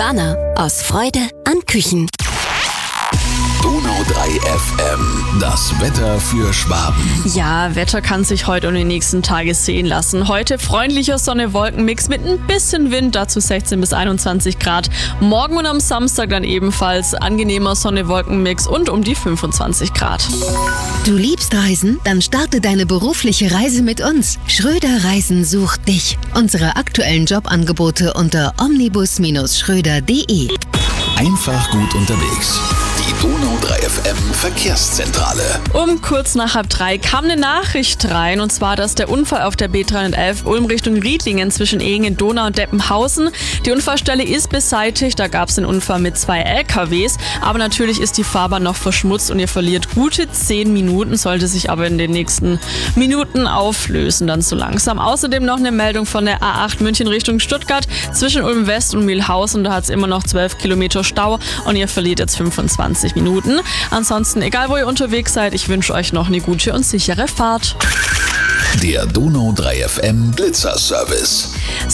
Silvana aus Freude an Küchen. Donau 3 FM, das Wetter für Schwaben. Ja, Wetter kann sich heute und die nächsten Tage sehen lassen. Heute freundlicher Sonne-Wolken-Mix mit ein bisschen Wind, dazu 16 bis 21 Grad. Morgen und am Samstag dann ebenfalls angenehmer Sonne-Wolken-Mix und um die 25 Grad. Du liebst Reisen? Dann starte deine berufliche Reise mit uns. Schröder Reisen sucht dich. Unsere aktuellen Jobangebote unter omnibus-schröder.de. Einfach gut unterwegs. Die Donau 3 FM Verkehrszentrale. Um kurz nach 2:30 kam eine Nachricht rein, und zwar, dass der Unfall auf der B311 Ulm Richtung Riedlingen zwischen Ehingen, Donau und Deppenhausen. Die Unfallstelle ist beseitigt, da gab es einen Unfall mit 2 LKWs, aber natürlich ist die Fahrbahn noch verschmutzt und ihr verliert gute 10 Minuten, sollte sich aber in den nächsten Minuten auflösen, dann so langsam. Außerdem noch eine Meldung von der A8 München Richtung Stuttgart zwischen Ulm West und Mühlhausen, da hat es immer noch 12 Kilometer Stau und ihr verliert jetzt 25 Minuten. Ansonsten, egal wo ihr unterwegs seid, ich wünsche euch noch eine gute und sichere Fahrt. Der Donau 3 FM Blitzerservice.